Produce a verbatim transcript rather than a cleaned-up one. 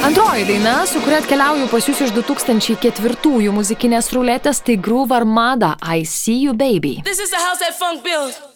Antroji daina, su kuria atkeliauju pas jūs iš du tūkstančiai ketvirtųjų muzikinės ruletės, tai Groove Armada, I See You Baby. This is the house that funk built.